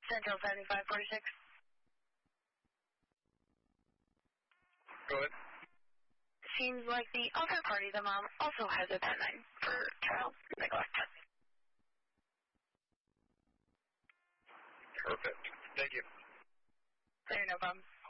Central 7546. Go ahead. Seems like the other party, the mom, also has a 10-9 for child neglect. Perfect. Thank you. There, no problem.